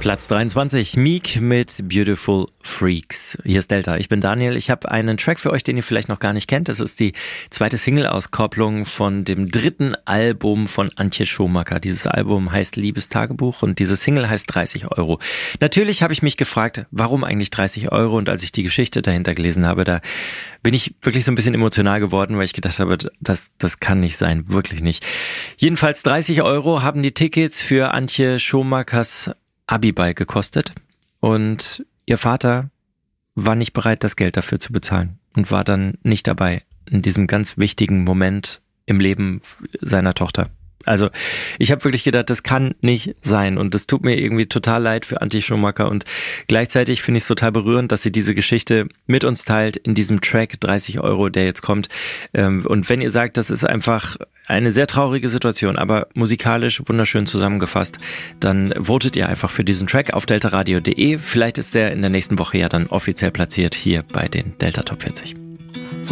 Platz 23, Meek mit Beautiful Freaks. Hier ist Delta, ich bin Daniel. Ich habe einen Track für euch, den ihr vielleicht noch gar nicht kennt. Das ist die zweite Single-Auskopplung von dem dritten Album von Antje Schumacher. Dieses Album heißt Liebestagebuch und diese Single heißt 30 Euro. Natürlich habe ich mich gefragt, warum eigentlich 30 Euro? Und als ich die Geschichte dahinter gelesen habe, da bin ich wirklich so ein bisschen emotional geworden, weil ich gedacht habe, das kann nicht sein, wirklich nicht. Jedenfalls 30 Euro haben die Tickets für Antje Schumachers Abiball gekostet und ihr Vater war nicht bereit, das Geld dafür zu bezahlen und war dann nicht dabei in diesem ganz wichtigen Moment im Leben seiner Tochter. Also ich habe wirklich gedacht, das kann nicht sein und das tut mir irgendwie total leid für Antje Schumacher und gleichzeitig finde ich es total berührend, dass sie diese Geschichte mit uns teilt in diesem Track 30 Euro, der jetzt kommt. Und wenn ihr sagt, das ist einfach eine sehr traurige Situation, aber musikalisch wunderschön zusammengefasst, dann votet ihr einfach für diesen Track auf deltaradio.de. Vielleicht ist der in der nächsten Woche ja dann offiziell platziert hier bei den Delta Top 40.